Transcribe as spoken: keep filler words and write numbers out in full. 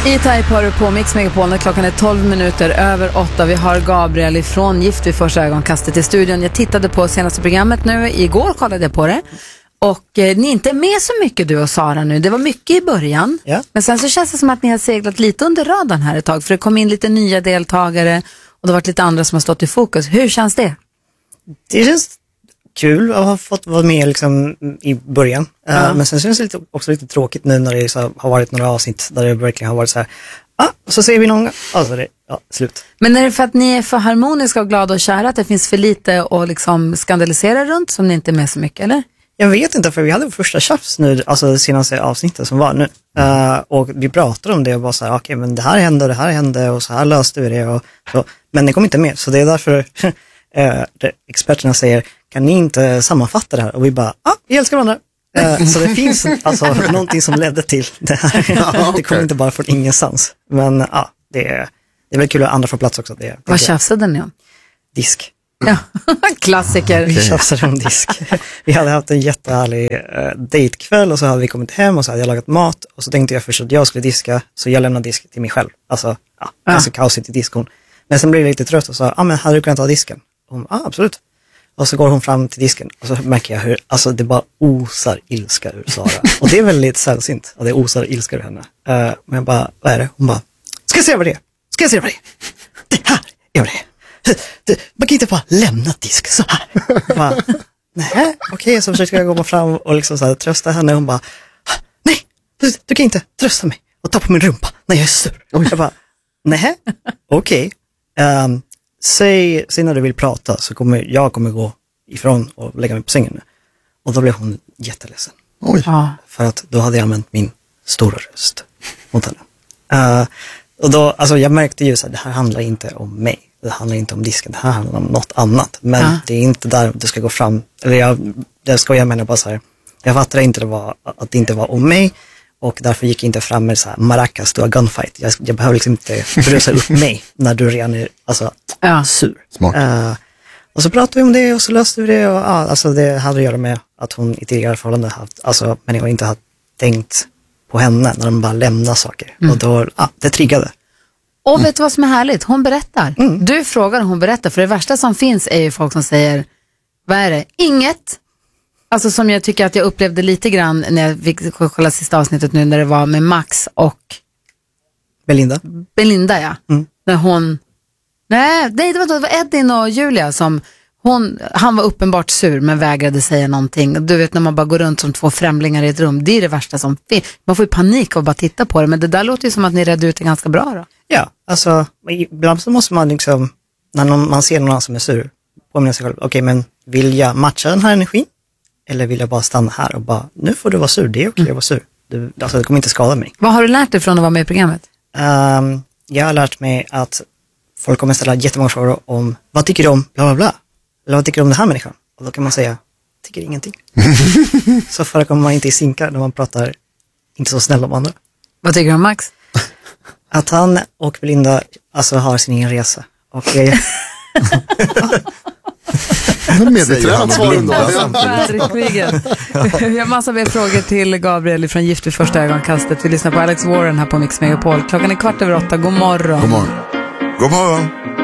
E-Type har du på Mix Megapol när klockan är tolv minuter över åtta. Vi har Gabriel ifrån Gift vid första ögonkastet i studion. Jag tittade på senaste programmet nu, igår kollade jag på det. Och eh, ni är inte med så mycket du och Sara nu. Det var mycket i början. Ja. Men sen så känns det som att ni har seglat lite under radarn här ett tag. För det kom in lite nya deltagare och det har varit lite andra som har stått i fokus. Hur känns det? Det känns kul att ha fått vara med liksom i början. Ja. Uh, men sen känns det lite, också lite tråkigt nu när det så har varit några avsnitt där det verkligen har varit så här, ah, så ser vi någon, alltså det, ja, slut. Men är det för att ni är för harmoniska och glada och kära, att det finns för lite att liksom skandalisera runt som ni inte är med så mycket, eller? Jag vet inte, för vi hade första tjafs nu, alltså det senaste avsnittet som var nu. Uh, och vi pratade om det och bara så här, okej, okay, men det här hände och det här hände och så här löste vi det och så. Men det kom inte med, så det är därför uh, experterna säger, kan ni inte sammanfatta det här? Och vi bara, ja, ah, vi älskar varandra. Uh, så det finns alltså någonting som ledde till det här. Ja, okay. Det kom inte bara från ingenstans. Men ja, uh, det, är, det är väl kul att andra får plats också. Det, Vad tjafsade ni om? Disk. Ja, klassiker. Vi tjafsade om disk. Vi hade haft en jättehärlig uh, datekväll och så hade vi kommit hem och så hade jag lagat mat. Och så tänkte jag först att jag skulle diska, så jag lämnade disk till mig själv. Alltså, ja, ja. Ganska kaosigt i diskon. Men sen blev jag lite trött och sa, ja ah, men hade du kunnat ta disken? Och hon, ja ah, absolut. Och så går hon fram till disken och så märker jag hur, alltså det bara osar ilska ur Sara. Och det är väldigt sällsynt att det osar ilska ur henne. Uh, men jag bara, vad är det? Hon bara, ska jag se vad det är? Ska jag se vad det är? Det här är vad det är. Du, man kan inte bara lämna disk så här. Jag bara, nej, okej. Okay. Så försökte jag gå fram och liksom så här, trösta henne. Hon bara, nej, du, du kan inte trösta mig och ta på min rumpa när jag är sur. Och jag bara, nej, okej. Okay. Um, Säg, säg när du vill prata så kommer jag kommer gå ifrån och lägga mig på sängen. Och då blev hon jätteledsen. Oj. Ja. För att då hade jag använt min stora röst mot henne. Uh, och då, alltså jag märkte ju så här, det här handlar inte om mig. Det handlar inte om disken, det här handlar om något annat. Men ja. Det är inte där du ska gå fram. Eller jag, jag skojar med henne bara så här. Jag fattade inte det var, att det inte var om mig. Och därför gick jag inte fram med så här maracas, du har gunfight. Jag, jag behöver liksom inte brusa upp mig när du redan är alltså, ja. sur. Uh, och så pratade vi om det och så löste vi det. Och, uh, alltså det hade att göra med att hon i tidigare förhållanden haft, alltså människor inte har tänkt på henne när de bara lämnar saker. Mm. Och då, uh, det triggade. Och vet du vad som är härligt? Hon berättar. Mm. Du frågar och hon berättar. För det värsta som finns är ju folk som säger, vad är det? Inget. Alltså som jag tycker att jag upplevde lite grann när jag fick kolla sista avsnittet nu när det var med Max och Belinda. Belinda, ja. Mm. När hon, nej, nej det, var, det var Edin och Julia som, hon, han var uppenbart sur men vägrade säga någonting. Du vet när man bara går runt som två främlingar i ett rum, det är det värsta som finns. Man får ju panik och bara titta på det, men det där låter ju som att ni redde ut det ganska bra då. Ja, alltså ibland så måste man liksom, när någon, man ser någon som är sur, påminna sig själv, okej okay, men vill jag matcha den här energin? Eller vill jag bara stanna här och bara, nu får du vara sur, det är okej okay, mm. att vara sur. Du, alltså det kommer inte skada mig. Vad har du lärt dig från att vara med i programmet? Um, jag har lärt mig att folk kommer ställa jättemånga frågor om, vad tycker du om bla bla bla? Eller vad tycker du om den här människan? Och då kan man säga, tycker ingenting. Så förekommer man inte i sinkar när man pratar inte så snäll om andra. Vad tycker du om Max? Att han och Belinda alltså har sin egen resa. Och jag... Medvetränad svar Belinda. Verkligen. Vi har massa mer frågor till Gabriel från Gift vid första ögonkastet. Vi lyssnar på Alex Warren här på Mix Megapol. Klockan är kvart över åtta. God morgon. God morgon. God morgon.